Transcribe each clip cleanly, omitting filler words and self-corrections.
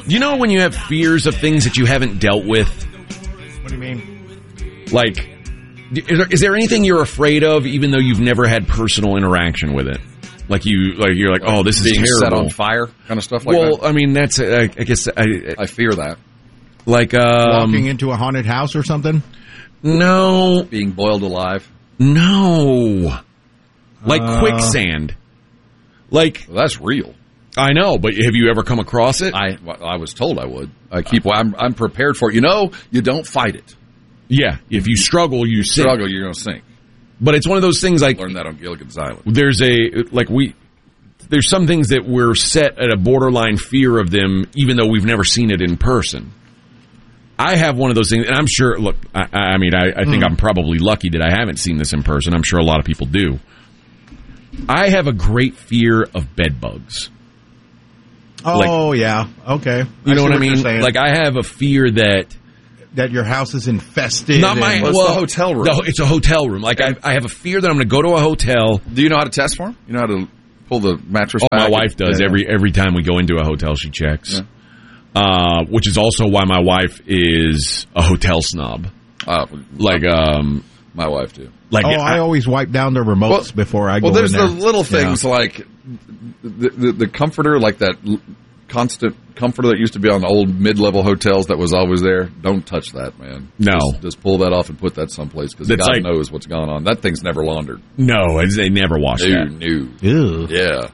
You know when you have fears of things that you haven't dealt with? What do you mean? Like, is there anything you're afraid of, even though you've never had personal interaction with it? You're like, oh, this is being terrible. set on fire, kind of stuff like that. Well, I mean, that's I guess I fear that. Like walking into a haunted house or something. No, being boiled alive. No, like quicksand. Like that's real. I know, but have you ever come across it? I was told I would. I'm prepared for it. You know, you don't fight it. Yeah, if you struggle, you sink. Struggle, you're going to sink. But it's one of those things like learned that on Gilligan's Island. There's some things that we're set at a borderline fear of them, even though we've never seen it in person. I have one of those things, and I'm sure. Look, I think I'm probably lucky that I haven't seen this in person. I'm sure a lot of people do. I have a great fear of bed bugs. Oh, yeah. Okay. You know what I mean? Like, I have a fear that your house is infested. Not my. It's the hotel room. No, it's a hotel room. Like, I have a fear that I'm going to go to a hotel. Do you know how to test for them? You know how to pull the mattress back? My wife does. Every time we go into a hotel, she checks. Yeah. Which is also why my wife is a hotel snob. My wife too. I always wipe down the remotes before I go in there. Well, there's the little things like the comforter, like that constant comforter that used to be on old mid-level hotels that was always there. Don't touch that, man. No. Just pull that off and put that someplace because God knows what's going on. That thing's never laundered. No, they never wash that. No. Ew. Yeah.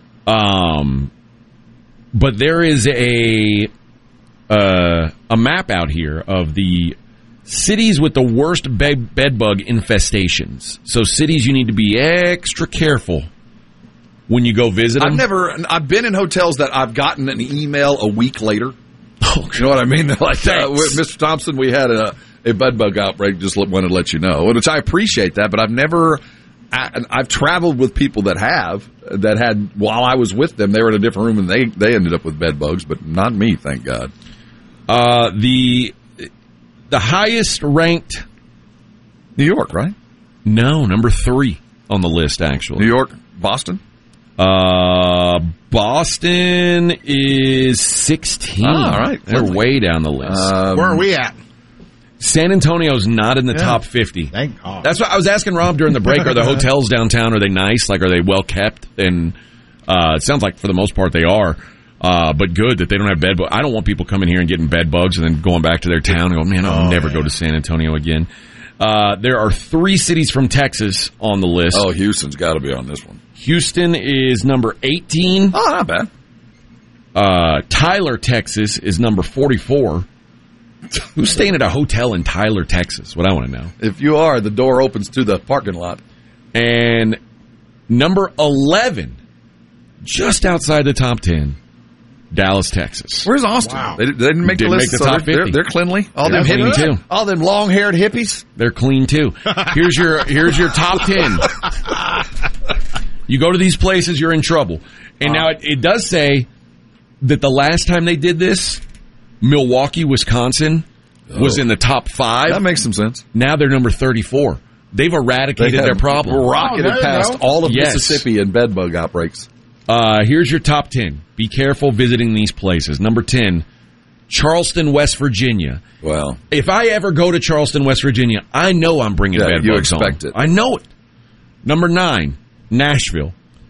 But there is a map out here of the cities with the worst bed bug infestations. So cities you need to be extra careful when you go visit them. I've been in hotels that I've gotten an email a week later. Oh, you know what I mean? Like, with Mr. Thompson, we had a bed bug outbreak, just wanted to let you know. Which I appreciate that, but I've traveled with people that had, while I was with them, they were in a different room and they ended up with bed bugs, but not me, thank God. The highest ranked New York, right? No, number 3 on the list, actually. New York, Boston? Boston is 16. All right. They're way down the list. Where are we at? San Antonio's not in the top 50. Thank God. That's what I was asking Rob during the break. Are the hotels downtown, are they nice? Like, are they well kept? And it sounds like for the most part they are. But good that they don't have bed bugs. I don't want people coming here and getting bed bugs and then going back to their town and go, man, I'll never go to San Antonio again. There are 3 cities from Texas on the list. Oh, Houston's got to be on this one. Houston is number 18. Oh, not bad. Tyler, Texas is number 44. Who's staying at a hotel in Tyler, Texas? What I want to know. If you are, the door opens to the parking lot. And number 11, just outside the top 10, Dallas, Texas. Where's Austin? Wow. They didn't make the list. Make the top 50. They're cleanly. They're clean too. All them long-haired hippies. They're clean too. Here's your top 10. You go to these places, you're in trouble. And now it does say that the last time they did this, Milwaukee, Wisconsin, was in the top 5. That makes some sense. Now they're number 34. They've eradicated their problem. Rocketed past all of Mississippi in bed bug outbreaks. Here's your top 10. Be careful visiting these places. Number 10, Charleston, West Virginia. Well, if I ever go to Charleston, West Virginia, I know I'm bringing bed bugs home. You expect it. I know it. Number 9, Nashville.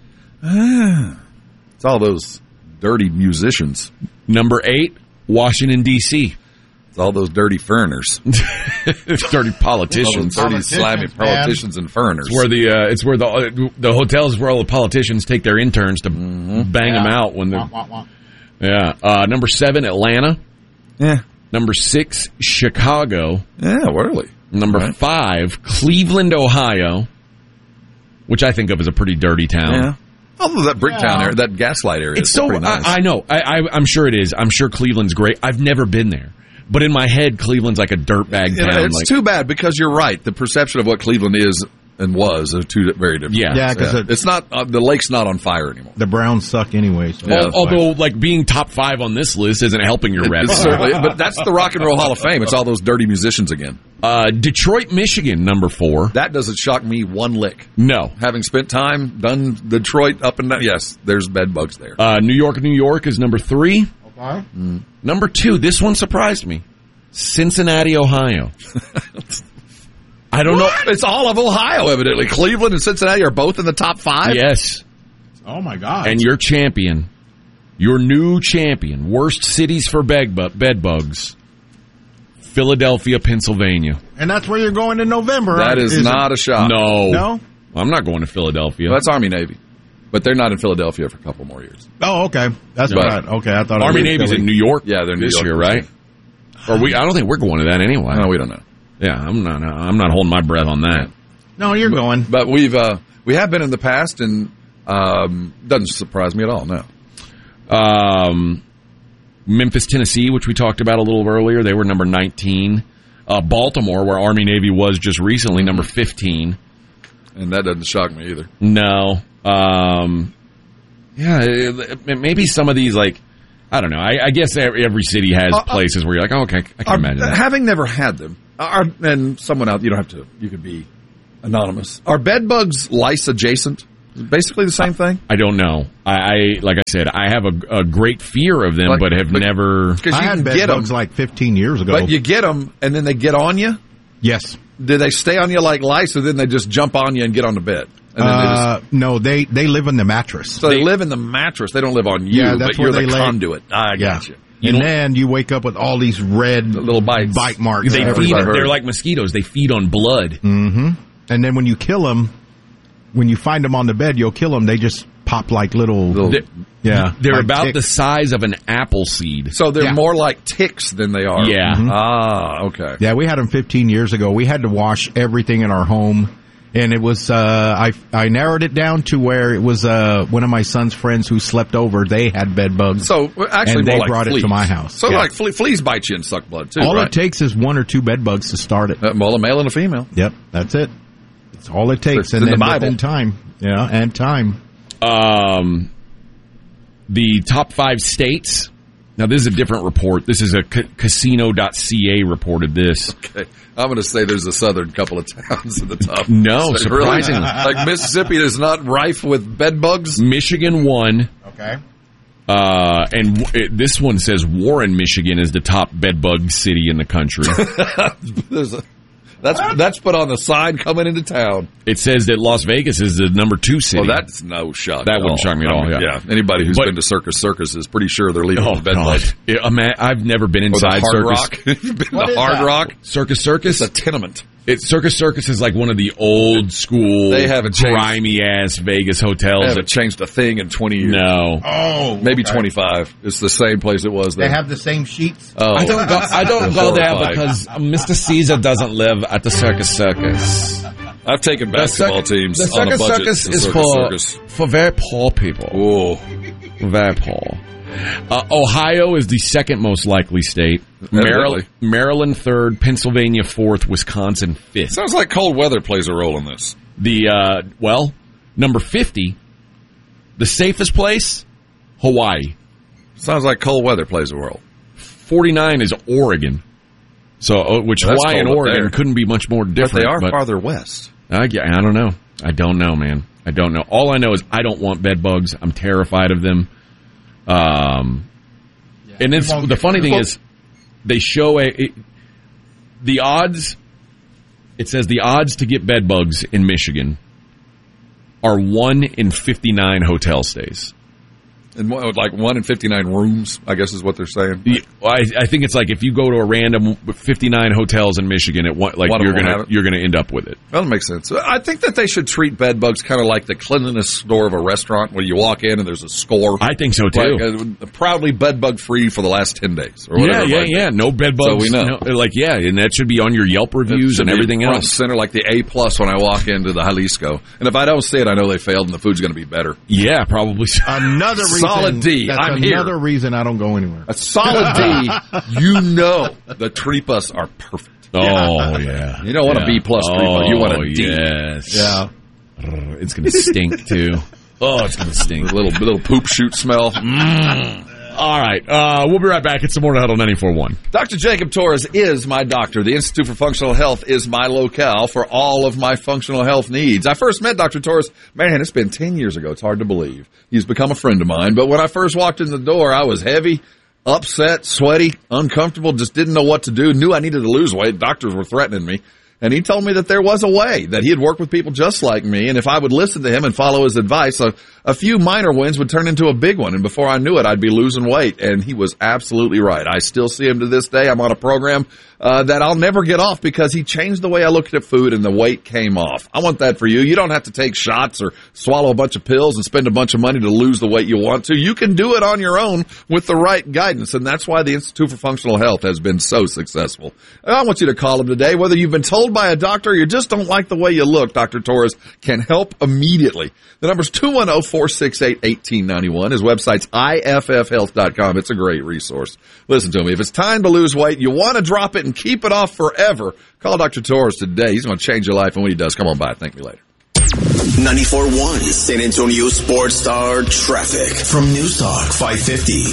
It's all those dirty musicians. Number 8, Washington, D.C. It's all those dirty foreigners. Dirty politicians. Dirty, slimy politicians and foreigners. It's where the hotels where all the politicians take their interns to bang them out when they're... Yeah. Number 7, Atlanta. Yeah. Number 6, Chicago. Yeah, really. Number 5, Cleveland, Ohio, which I think of as a pretty dirty town. Yeah. Although that Bricktown area, that Gaslight area is pretty nice. I know. I'm sure it is. I'm sure Cleveland's great. I've never been there. But in my head, Cleveland's like a dirtbag town. It's too bad because you're right. The perception of what Cleveland is and was are two very different. Yeah, because it's not the lake's not on fire anymore. The Browns suck anyway. So although, like being top 5 on this list isn't helping your rep. Certainly, but that's the Rock and Roll Hall of Fame. It's all those dirty musicians again. Detroit, Michigan, number 4. That doesn't shock me one lick. No, having spent time done Detroit up and down. Yes, there's bed bugs there. New York is number 3. Okay. Number 2, this one surprised me. Cincinnati, Ohio. I don't know. It's all of Ohio, evidently. Cleveland and Cincinnati are both in the top 5? Yes. Oh, my God. And your champion, your new champion, worst cities for bed bugs, Philadelphia, Pennsylvania. And that's where you're going in November. That is not a shot. No? I'm not going to Philadelphia. Well, that's Army-Navy. But they're not in Philadelphia for a couple more years. Oh, okay. That's right. Okay, I thought Army-Navy's in New York. Yeah, they're in New this York year, right? Or I don't think we're going to that anyway. No, we don't know. Yeah, I'm not holding my breath on that. No, you're going. But we have been in the past, and doesn't surprise me at all. No. Memphis, Tennessee, which we talked about a little earlier, they were number 19. Baltimore, where Army-Navy was just recently, number 15. And that doesn't shock me either. No. Maybe some of these, like, I don't know. I guess every city has places where you're like, oh, okay, I can imagine that. Having never had them, and someone else, you could be anonymous. Are bed bugs lice adjacent? Basically the same thing? I don't know. I like I said, I have a great fear of them, but have never. I had bed bugs like 15 years ago. But you get them, and then they get on you? Yes. Do they stay on you like lice, or then they just jump on you and get on the bed? No, they live in the mattress. So they live in the mattress. They don't live on you, but you're the conduit. I got you. And then you wake up with all these red little bite marks. They're like mosquitoes. They feed on blood. Mm-hmm. And then when you kill them, when you find them on the bed, you'll kill them. They just pop like little They're about ticks. the size of an apple seed. So they're more like ticks than they are. Yeah. Mm-hmm. Ah, okay. Yeah, we had them 15 years ago. We had to wash everything in our home. And it was, I narrowed it down to where it was, one of my son's friends who slept over. They had bed bugs. So actually, and they more brought like it to my house. So like fleas bite you and suck blood too. All right? it takes is 1 or 2 bed bugs to start it. Well, a male and a female. Yep, that's it. That's all it takes. It's in the Bible. Within time. Yeah, and time. The top 5 states. Now, this is a different report. This is a casino.ca reported this. Okay. I'm going to say there's a southern couple of towns in the top. No, surprisingly. Really? Like Mississippi is not rife with bed bugs? Michigan won. Okay. This one says Warren, Michigan is the top bed bug city in the country. That's put on the sign coming into town. It says that Las Vegas is the number 2 city. Well, that's no shock. That wouldn't shock me at all. Yeah. Anybody who's been to Circus is pretty sure they're leaving bed bugs. I've never been inside Hard Circus. Rock. You've been to Hard Rock? Circus? It's a tenement. Circus is like one of the old school, they haven't grimy ass Vegas hotels. They haven't changed a thing in 20 years. No. Oh, maybe 25. It's the same place it was then. They have the same sheets. Oh, I don't go there because Mr. Caesar doesn't live at the Circus. I've taken basketball teams the on a budget. Circus is for very poor people. Oh, very poor. Ohio is the second most likely state. Maryland third, Pennsylvania fourth, Wisconsin fifth. Sounds like cold weather plays a role in this. Number 50, the safest place, Hawaii. Sounds like cold weather plays a role. 49 is Oregon. So, Hawaii and Oregon couldn't be much more different. But they are farther west. I don't know. I don't know, man. I don't know. All I know is I don't want bed bugs. I'm terrified of them. And the funny thing is, they show the odds. It says the odds to get bed bugs in Michigan are 1 in 59 hotel stays. And like 1 in 59 rooms, I guess is what they're saying. I think it's like if you go to a random 59 hotels in Michigan, you're gonna end up with it. Well, that makes sense. I think that they should treat bed bugs kind of like the cleanliness score of a restaurant where you walk in and there's a score. I think so too. Like, proudly bed bug free for the last 10 days. Or whatever. Yeah. No bed bugs. So we know. And that should be on your Yelp reviews and everything else. Center like the A+ when I walk into the Jalisco. And if I don't see it, I know they failed and the food's going to be better. Yeah, probably. Another reason. Solid D. That's I'm another reason I don't go anywhere. A solid D. You know the Tripas are perfect. Oh, yeah. You don't want a B+ Tripa. You want a D. Yes. Yeah. It's going to stink, too. Oh, it's going to stink. A little poop shoot smell. All right. We'll be right back. It's the Morning Huddle 94.1. Dr. Jacob Torres is my doctor. The Institute for Functional Health is my locale for all of my functional health needs. I first met Dr. Torres, man, it's been 10 years ago. It's hard to believe. He's become a friend of mine. But when I first walked in the door, I was heavy, upset, sweaty, uncomfortable, just didn't know what to do, knew I needed to lose weight. Doctors were threatening me. And he told me that there was a way, that he had worked with people just like me, and if I would listen to him and follow his advice, a few minor wins would turn into a big one, and before I knew it, I'd be losing weight. And he was absolutely right. I still see him to this day. I'm on a program that I'll never get off because he changed the way I looked at food, and the weight came off. I want that for you. You don't have to take shots or swallow a bunch of pills and spend a bunch of money to lose the weight you want to. You can do it on your own with the right guidance, and that's why the Institute for Functional Health has been so successful. I want you to call him today, whether you've been told by a doctor or you just don't like the way you look. Dr. Torres can help immediately. The number's 210-468-1891. His website's iffhealth.com. It's a great resource. Listen to me. If it's time to lose weight, you want to drop it and keep it off forever, call Dr. Torres today. He's going to change your life, and when he does, come on by. Thank me later. 94.1 San Antonio Sports Star Traffic from News Talk 550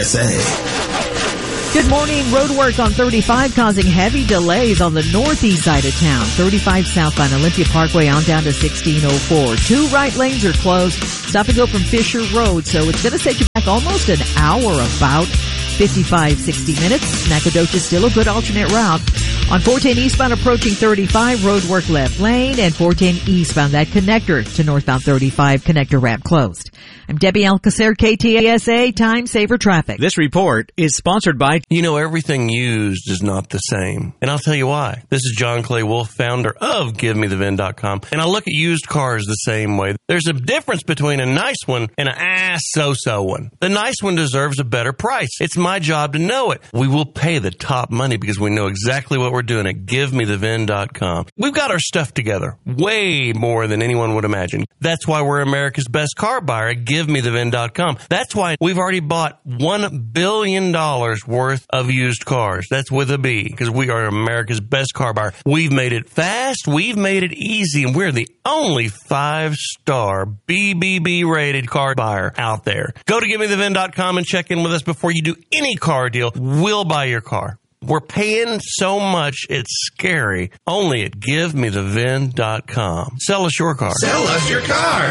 KTSA. Good morning. Road work on 35 causing heavy delays on the northeast side of town. 35 southbound Olympia Parkway on down to 1604. 2 right lanes are closed. Stop and go from Fisher Road. So it's going to set you back almost an hour, about 55, 60 minutes. Nacogdoches still a good alternate route. On 410 eastbound approaching 35, road work left lane, and 410 eastbound, that connector to northbound 35, connector ramp closed. I'm Debbie Alcacer, KTSA, Time Saver Traffic. This report is sponsored by... You know, everything used is not the same. And I'll tell you why. This is John Clay Wolf, founder of GiveMeTheVin.com. And I look at used cars the same way. There's a difference between a nice one and an so-so one. The nice one deserves a better price. It's my job to know it. We will pay the top money because we know exactly what we're doing at GiveMeTheVin.com. We've got our stuff together way more than anyone would imagine. That's why we're America's best car buyer at GiveMeTheVin.com. That's why we've already bought $1 billion worth of used cars. That's with a B, because we are America's best car buyer. We've made it fast, we've made it easy, and we're the only 5-star BBB rated car buyer out there. Go to GiveMeTheVin.com and check in with us before you do any car deal. We'll buy your car. We're paying so much, it's scary. Only at GiveMeTheVin.com. Sell us your car. Sell us your car.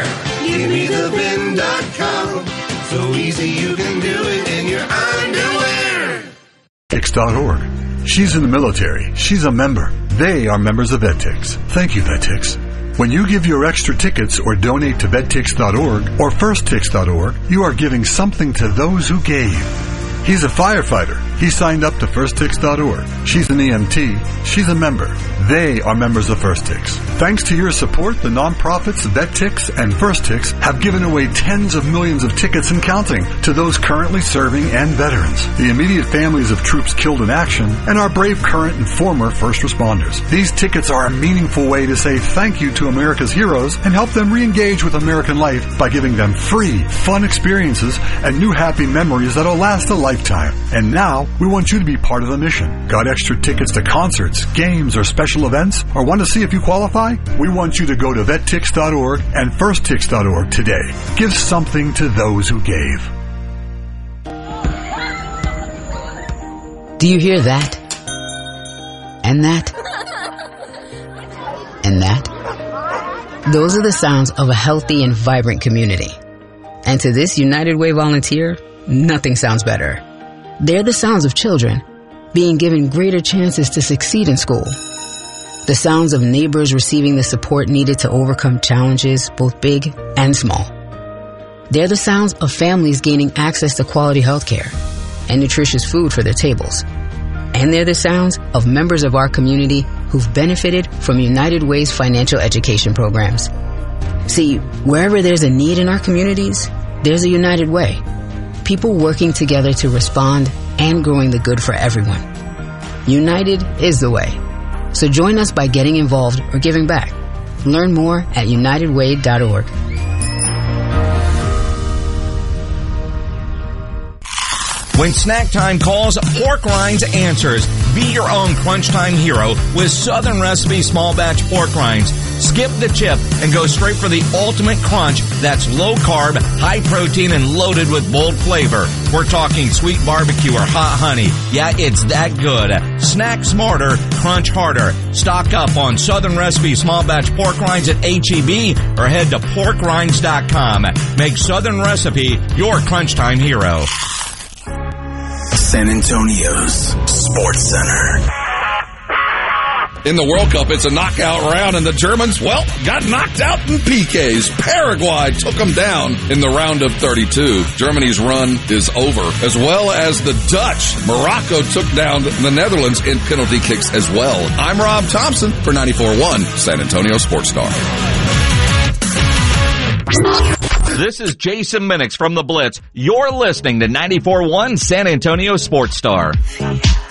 GiveMeTheVin.com. So easy you can do it in your underwear. VetTix.org. She's in the military. She's a member. They are members of VetTix. Thank you, VetTix. When you give your extra tickets or donate to VetTix.org or FirstTix.org, you are giving something to those who gave. He's a firefighter. He signed up to FirstTix.org. She's an EMT. She's a member. They are members of FirstTix. Thanks to your support, the nonprofits VetTix and FirstTix have given away tens of millions of tickets and counting to those currently serving and veterans, the immediate families of troops killed in action, and our brave current and former first responders. These tickets are a meaningful way to say thank you to America's heroes and help them re-engage with American life by giving them free, fun experiences and new happy memories that'll last a lifetime. And now, we want you to be part of the mission. Got extra tickets to concerts, games, or special events? Or want to see if you qualify? We want you to go to VetTix.org and FirstTix.org today. Give something to those who gave. Do you hear that? And that? And that? Those are the sounds of a healthy and vibrant community. And to this United Way volunteer, nothing sounds better. They're the sounds of children being given greater chances to succeed in school. The sounds of neighbors receiving the support needed to overcome challenges, both big and small. They're the sounds of families gaining access to quality health care and nutritious food for their tables. And they're the sounds of members of our community who've benefited from United Way's financial education programs. See, wherever there's a need in our communities, there's a United Way. People working together to respond and growing the good for everyone. United is the way. So join us by getting involved or giving back. Learn more at unitedway.org. When snack time calls, Pork Rinds answers. Be your own crunch time hero with Southern Recipe Small Batch Pork Rinds. Skip the chip and go straight for the ultimate crunch that's low carb, high protein, and loaded with bold flavor. We're talking sweet barbecue or hot honey. Yeah, it's that good. Snack smarter, crunch harder. Stock up on Southern Recipe Small Batch Pork Rinds at H-E-B or head to porkrinds.com. Make Southern Recipe your crunch time hero. San Antonio's Sports Center. In the World Cup, it's a knockout round, and the Germans, well, got knocked out in PKs. Paraguay took them down in the round of 32. Germany's run is over, as well as the Dutch. Morocco took down the Netherlands in penalty kicks as well. I'm Rob Thompson for 94.1 San Antonio Sports Star. This is Jason Minix from The Blitz. You're listening to 94.1 San Antonio Sports Star.